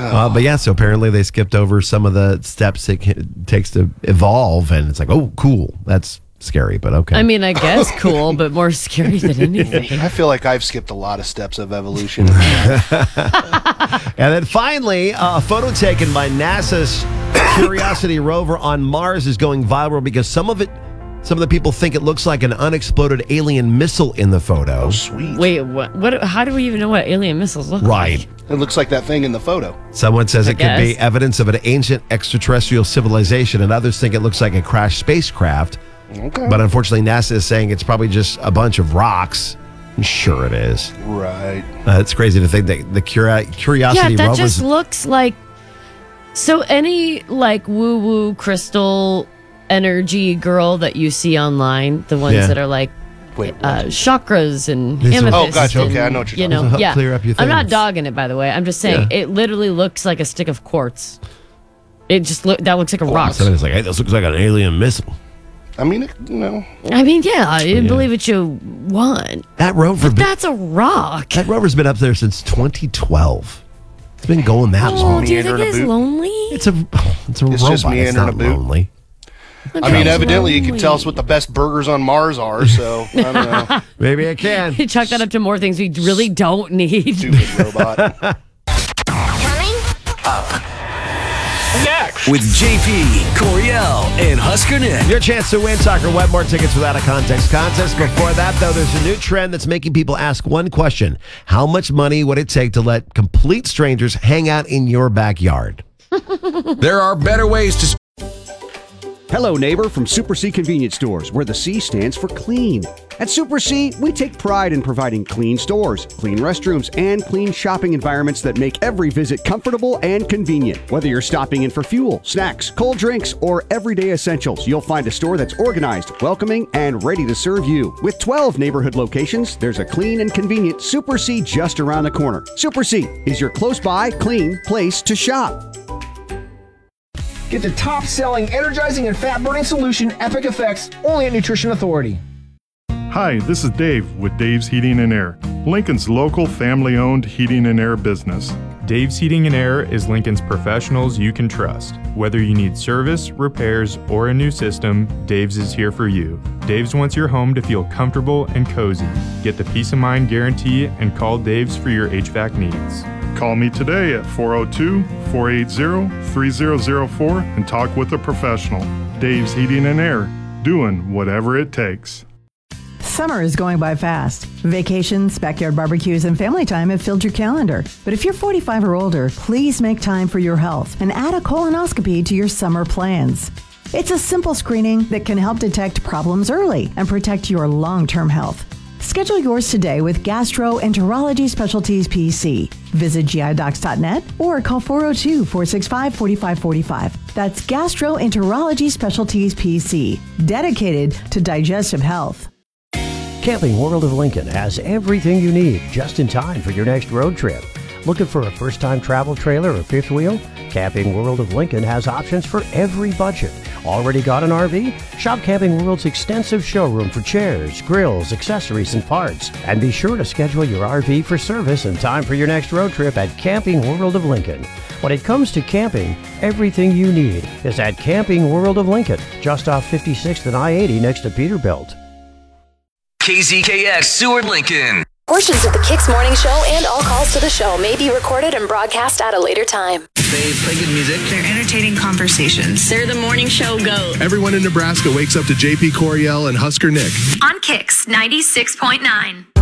But yeah, so apparently they skipped over some of the steps it takes to evolve, and it's like, oh, cool. That's scary, but okay. I mean, I guess cool, but more scary than anything. I feel like I've skipped a lot of steps of evolution. And then finally, a photo taken by NASA's Curiosity rover on Mars is going viral because some of the people think it looks like an unexploded alien missile in the photo. Oh, sweet. Wait, what? How do we even know what alien missiles look like? It looks like that thing in the photo. Someone says it could be evidence of an ancient extraterrestrial civilization, and others think it looks like a crashed spacecraft. Okay. But unfortunately, NASA is saying it's probably just a bunch of rocks. I'm sure it is. Right. It's crazy to think that the Curiosity that rover just looks like... So any, like, woo-woo crystal energy girl that you see online, the ones that are like chakras and amethyst. Oh, gotcha. Okay, I know what you're talking about. Yeah. Clear up your I'm not things. dogging it, by the way. I'm just saying it literally looks like a stick of quartz. It just that looks like a rock. Somebody's like, hey, this looks like an alien missile. I mean, no. I mean, I didn't believe what you want. That rover, That's a rock. that rover's been up there since 2012. It's been going that long. Do you think it's lonely? It's a robot. just meandering It's not a boot. lonely. I mean, evidently you can tell us what the best burgers on Mars are, so I don't know. Maybe I can. You chuck that up to more things we really don't need. Stupid robot. Coming up. next With JP, Coriel, and Husker Nick. Your chance to win Soccer Wetmore tickets without a context contest. Before that, though, there's a new trend that's making people ask one question. How much money would it take to let complete strangers hang out in your backyard? There are better ways to... Hello, neighbor, from Super C Convenience Stores, where the C stands for clean. At Super C, we take pride in providing clean stores, clean restrooms, and clean shopping environments that make every visit comfortable and convenient. Whether you're stopping in for fuel, snacks, cold drinks, or everyday essentials, you'll find a store that's organized, welcoming, and ready to serve you. With 12 neighborhood locations, there's a clean and convenient Super C just around the corner. Super C is your close-by, clean place to shop. Get the top-selling, energizing, and fat-burning solution, Epic Effects, only at Nutrition Authority. Hi, this is Dave with Dave's Heating and Air, Lincoln's local family-owned heating and air business. Dave's Heating and Air is Lincoln's professionals you can trust. Whether you need service, repairs, or a new system, Dave's is here for you. Dave's wants your home to feel comfortable and cozy. Get the peace of mind guarantee and call Dave's for your HVAC needs. Call me today at 402-480-3004 and talk with a professional. Dave's Heating and Air, doing whatever it takes. Summer is going by fast. Vacations, backyard barbecues, and family time have filled your calendar. But if you're 45 or older, please make time for your health and add a colonoscopy to your summer plans. It's a simple screening that can help detect problems early and protect your long-term health. Schedule yours today with Gastroenterology Specialties PC. Visit gidocs.net or call 402-465-4545. That's Gastroenterology Specialties PC, dedicated to digestive health. Camping World of Lincoln has everything you need just in time for your next road trip. Looking for a first-time travel trailer or fifth wheel? Camping World of Lincoln has options for every budget. Already got an RV? Shop Camping World's extensive showroom for chairs, grills, accessories, and parts. And be sure to schedule your RV for service in time for your next road trip at Camping World of Lincoln. When it comes to camping, everything you need is at Camping World of Lincoln, just off 56th and I-80 next to Peterbilt. KZKX Seward Lincoln. Portions of the Kicks Morning Show and all calls to the show may be recorded and broadcast at a later time. They play good music. They're entertaining conversations. They're the morning show GOAT. Everyone in Nebraska wakes up to JP Coriel and Husker Nick. On Kicks 96.9.